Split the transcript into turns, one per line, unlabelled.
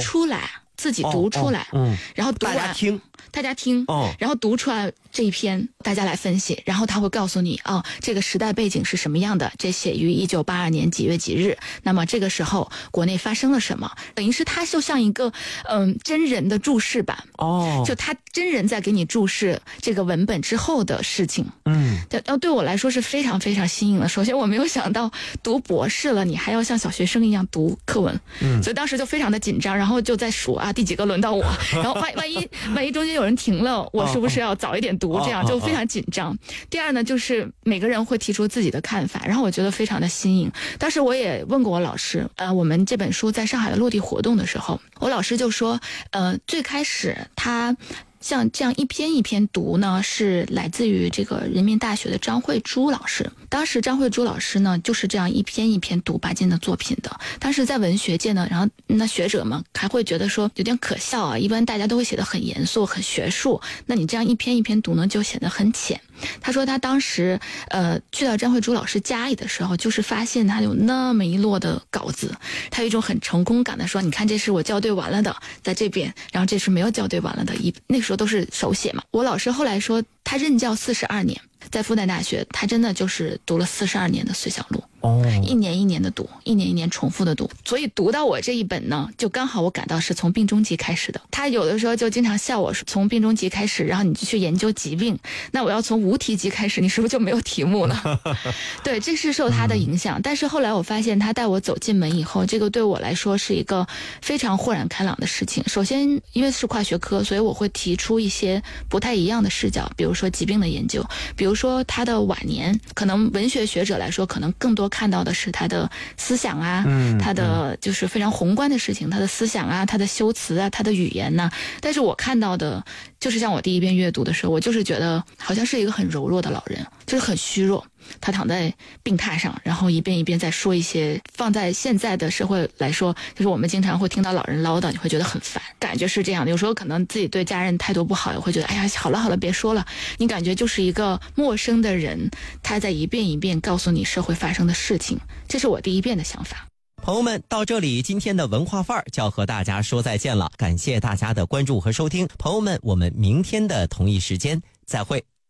出来，自己读出来，然后读完大家听，然后读出来这一篇，大家来分析，然后他会告诉你这个时代背景是什么样的，这写于1982年几月几日，那么这个时候国内发生了什么，等于是他就像一个真人的注释版，就他真人在给你注释这个文本之后的事情，对我来说是非常非常新颖的。首先我没有想到读博士了，你还要像小学生一样读课文，所以当时就非常的紧张，然后就在数第几个轮到我，然后万一中间有人停了，我是不是要早一点读，这样就非常紧张。第二呢，就是每个人会提出自己的看法，然后我觉得非常的新颖。当时我也问过我老师，我们这本书在上海的落地活动的时候，我老师就说，最开始他像这样一篇一篇读呢，是来自于这个人民大学的张慧珠老师。当时张慧珠老师呢，就是这样一篇一篇读巴金的作品的。但是在文学界呢，然后那学者们还会觉得说有点可笑一般大家都会写得很严肃很学术，那你这样一篇一篇读呢，就显得很浅。他说他当时去到张慧珠老师家里的时候，就是发现他有那么一摞的稿子，他有一种很成功感的说，你看这是我校对完了的，在这边，然后这是没有校对完了的，那个时候都是手写嘛。我老师后来说他任教42年，在复旦大学他真的就是读了42年的随想录，一年一年的读，一年一年重复的读，所以读到我这一本呢，就刚好我感到是从病中集开始的。他有的时候就经常笑我说，从病中集开始，然后你就去研究疾病，那我要从无题集开始，你是不是就没有题目了？对，这是受他的影响。但是后来我发现他带我走进门以后，这个对我来说是一个非常豁然开朗的事情。首先因为是跨学科，所以我会提出一些不太一样的视角，比如说疾病的研究，比如说他的晚年，可能文学学者来说可能更多看到的是他的思想他的就是非常宏观的事情，他的思想他的修辞他的语言但是我看到的就是像我第一遍阅读的时候，我就是觉得好像是一个很柔弱的老人，就是很虚弱，他躺在病榻上，然后一遍一遍在说一些放在现在的社会来说，就是我们经常会听到老人唠叨，你会觉得很烦，感觉是这样的。有时候可能自己对家人态度不好，也会觉得哎呀好了好了别说了，你感觉就是一个陌生的人，他在一遍一遍告诉你社会发生的事情，这是我第一遍的想法。
朋友们，到这里今天的文化范儿就要和大家说再见了，感谢大家的关注和收听，朋友们，我们明天的同一时间再会。